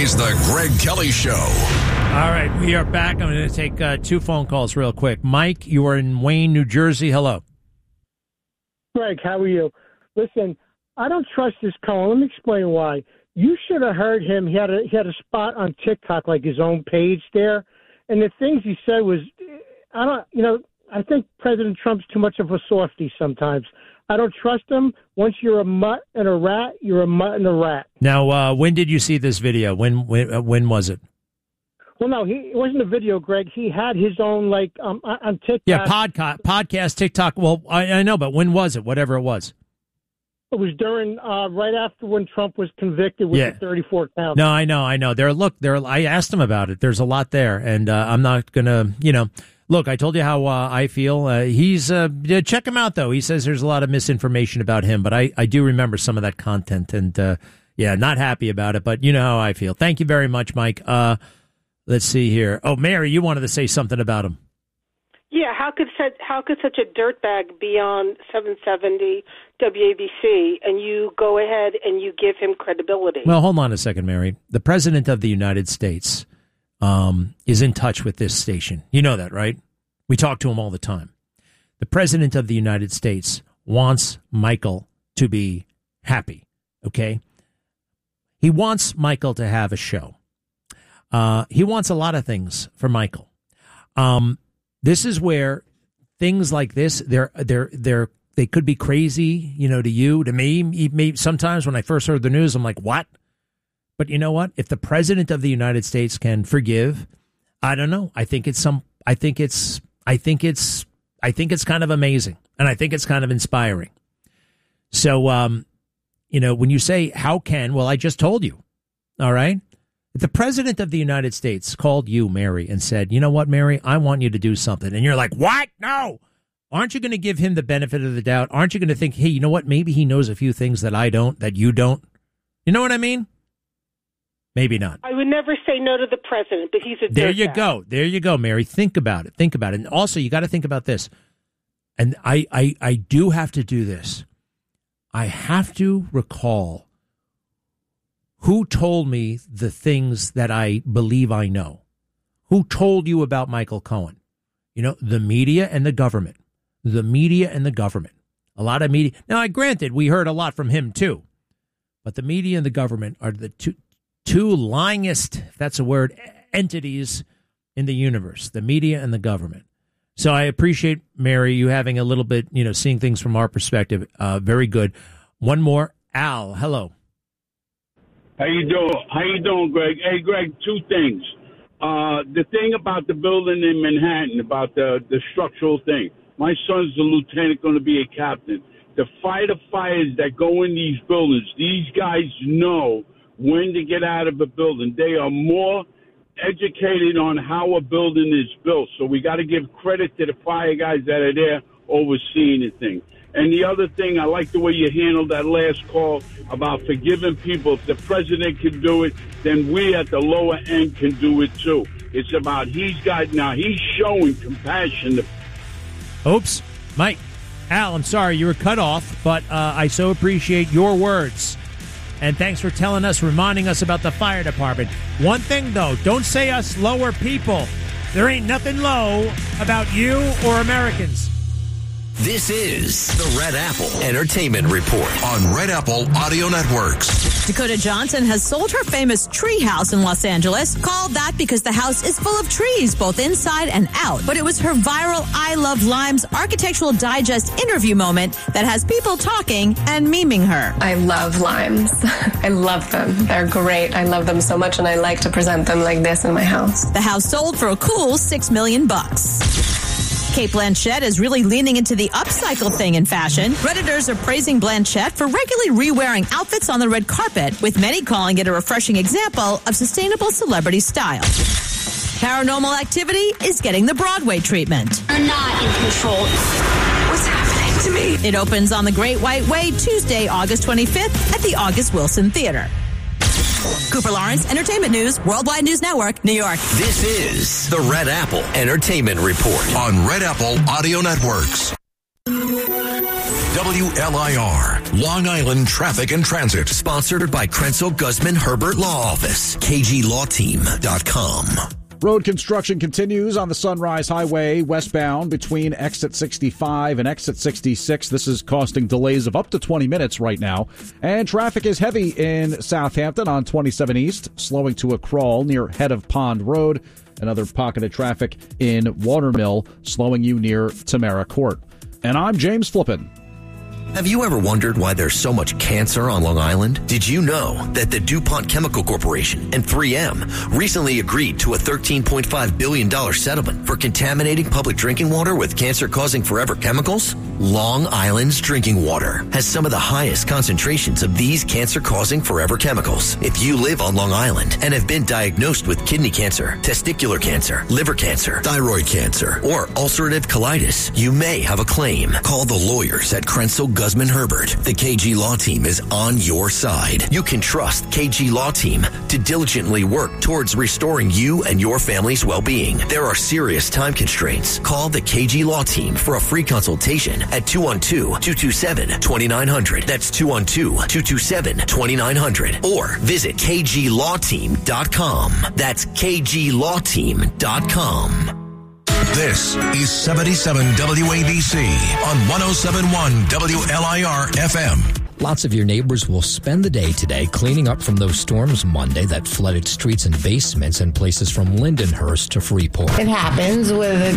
is the Greg Kelly Show. All right, we are back. I'm going to take two phone calls real quick. Mike, you are in Wayne, New Jersey. Hello. Greg, how are you? Listen, I don't trust this Cohen. Let me explain why. You should have heard him. He had a spot on TikTok, like his own page there, and the things he said was, I think President Trump's too much of a softie sometimes. I don't trust him. Once you're a mutt and a rat, you're a mutt and a rat. Now, when did you see this video? When was it? Well, no, it wasn't a video, Greg. He had his own, on TikTok. Yeah, podcast, TikTok. Well, I know, but when was it? Whatever it was. It was during, right after when Trump was convicted with the 34 counts. No, I know. I asked him about it. There's a lot there, and I'm not going to, Look, I told you how I feel. Check him out, though. He says there's a lot of misinformation about him, but I do remember some of that content, and, not happy about it, but you know how I feel. Thank you very much, Mike. Let's see here. Oh, Mary, you wanted to say something about him. Yeah, how could such a dirtbag be on 770 WABC and you go ahead and you give him credibility? Well, hold on a second, Mary. The President of the United States is in touch with this station. You know that, right? We talk to him all the time. The President of the United States wants Michael to be happy, okay? He wants Michael to have a show. He wants a lot of things for Michael. This is where things like this, they could be crazy, to you, to me. Sometimes when I first heard the news, I'm like, what? But you know what? If the President of the United States can forgive, I don't know. I think it's kind of amazing, and I think it's kind of inspiring. So, when you say how can, well, I just told you. All right. If the President of the United States called you, Mary, and said, you know what, Mary, I want you to do something. And you're like, what? No. Aren't you going to give him the benefit of the doubt? Aren't you going to think, hey, you know what? Maybe he knows a few things that I don't, that you don't. You know what I mean? Maybe not. I would never say no to the president, but he's a dirtbag. There you go, Mary. Think about it. And also, you got to think about this. And I do have to do this. I have to recall who told me the things that I believe I know. Who told you about Michael Cohen? The media and the government. The media and the government. A lot of media. Now, granted, we heard a lot from him, too. But the media and the government are the two lyingest, if that's a word, entities in the universe. The media and the government. So I appreciate, Mary, you having a little bit, seeing things from our perspective. Very good. One more. Al, hello. How you doing, Greg? Hey, Greg, two things. The thing about the building in Manhattan, about the structural thing. My son's a lieutenant, going to be a captain. To fight the fires that go in these buildings, these guys know when to get out of a building. They are more educated on how a building is built. So we got to give credit to the fire guys that are there overseeing the thing. And the other thing, I like the way you handled that last call about forgiving people. If the president can do it, then we at the lower end can do it too. It's about he's showing compassion. Oops, Mike. Al, I'm sorry you were cut off, but I so appreciate your words. And thanks for reminding us about the fire department. One thing, though, don't say us lower people. There ain't nothing low about you or Americans. This is the Red Apple Entertainment Report on Red Apple Audio Networks. Dakota Johnson has sold her famous tree house in Los Angeles, called that because the house is full of trees, both inside and out. But it was her viral I Love Limes Architectural Digest interview moment that has people talking and memeing her. I love limes. I love them. They're great. I love them so much, and I like to present them like this in my house. The house sold for a cool $6 million. Cate Blanchett is really leaning into the upcycle thing in fashion. Redditors are praising Blanchett for regularly re-wearing outfits on the red carpet, with many calling it a refreshing example of sustainable celebrity style. Paranormal Activity is getting the Broadway treatment. You're not in control. What's happening to me? It opens on the Great White Way Tuesday, August 25th at the August Wilson Theater. Cooper Lawrence, Entertainment News, Worldwide News Network, New York. This is the Red Apple Entertainment Report on Red Apple Audio Networks. WLIR, Long Island Traffic and Transit. Sponsored by Krenzel Guzman Herbert Law Office. KGLawTeam.com. Road construction continues on the Sunrise Highway westbound between exit 65 and exit 66. This is costing delays of up to 20 minutes right now. And traffic is heavy in Southampton on 27 East, slowing to a crawl near Head of Pond Road. Another pocket of traffic in Watermill, slowing you near Tamara Court. And I'm James Flippin. Have you ever wondered why there's so much cancer on Long Island? Did you know that the DuPont Chemical Corporation and 3M recently agreed to a $13.5 billion settlement for contaminating public drinking water with cancer-causing forever chemicals? Long Island's drinking water has some of the highest concentrations of these cancer-causing forever chemicals. If you live on Long Island and have been diagnosed with kidney cancer, testicular cancer, liver cancer, thyroid cancer, or ulcerative colitis, you may have a claim. Call the lawyers at Krenzel Guzman Herbert. The KG Law Team is on your side. You can trust KG Law Team to diligently work towards restoring you and your family's well-being. There are serious time constraints. Call the KG Law Team for a free consultation at 212-227-2900. That's 212-227-2900. Or visit KGLawTeam.com. That's KGLawTeam.com. This is 77 WABC on 107.1 WLIR FM. Lots of your neighbors will spend the day today cleaning up from those storms Monday that flooded streets and basements in places from Lindenhurst to Freeport. It happens with